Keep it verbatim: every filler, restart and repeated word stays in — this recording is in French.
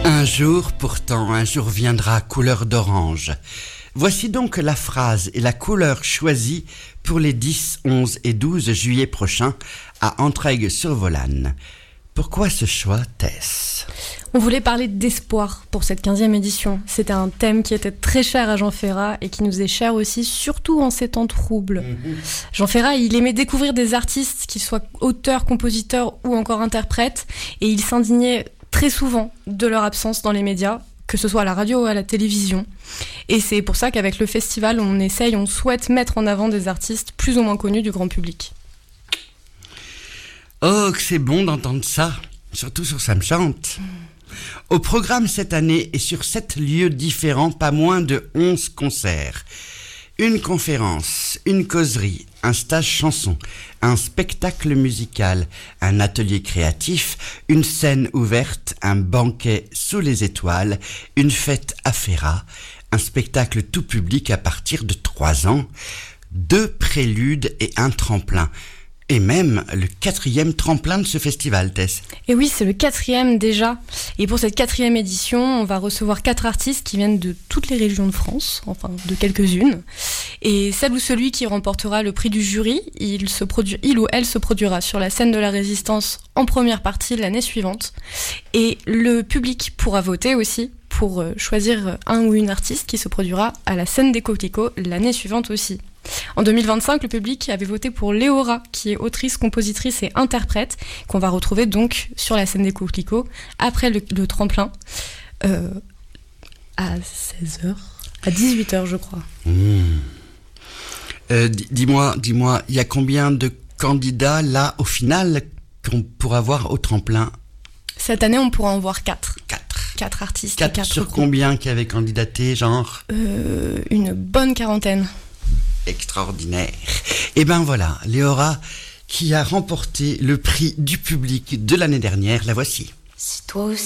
Un jour, pourtant, un jour viendra couleur d'orange. Voici donc la phrase et la couleur choisie pour les dix, onze et douze juillet prochains à Entraigues-sur-Volane. Pourquoi ce choix, Tess ? On voulait parler d'espoir pour cette quinzième édition. C'était un thème qui était très cher à Jean Ferrat et qui nous est cher aussi, surtout en ces temps troubles. Mmh. Jean Ferrat, il aimait découvrir des artistes, qu'ils soient auteurs, compositeurs ou encore interprètes, et il s'indignait très souvent de leur absence dans les médias, que ce soit à la radio ou à la télévision. Et c'est pour ça qu'avec le festival, on essaye, on souhaite mettre en avant des artistes plus ou moins connus du grand public. Oh, que c'est bon d'entendre ça, surtout sur Ça me chante. Au programme cette année et sur sept lieux différents, pas moins de onze concerts. Une conférence, une causerie, un stage chanson, un spectacle musical, un atelier créatif, une scène ouverte, un banquet sous les étoiles, une fête à Ferrat, un spectacle tout public à partir de trois ans, deux préludes et un tremplin. Et même le quatrième tremplin de ce festival, Tess. Et oui, c'est le quatrième déjà. Et pour cette quatrième édition, on va recevoir quatre artistes qui viennent de toutes les régions de France, enfin de quelques-unes. Et celle ou celui qui remportera le prix du jury, il, se produit, il ou elle se produira sur la scène de la Résistance en première partie l'année suivante. Et le public pourra voter aussi pour choisir un ou une artiste qui se produira à la scène des Coquelicots l'année suivante aussi. En deux mille vingt-cinq, le public avait voté pour Léora, qui est autrice, compositrice et interprète, qu'on va retrouver donc sur la scène des Coquelicots après le, le tremplin euh, à seize heures, à dix-huit heures je crois. Mmh. Euh, d- dis-moi, dis-moi, il y a combien de candidats là au final qu'on pourra voir au tremplin ? Cette année, on pourra en voir quatre. Quatre. Quatre artistes. Quatre, quatre sur groupes. Combien qui avaient candidaté, genre ? euh, Une bonne quarantaine. Extraordinaire. Et ben voilà, Léora qui a remporté le prix du public de l'année dernière, la voici. Si toi aussi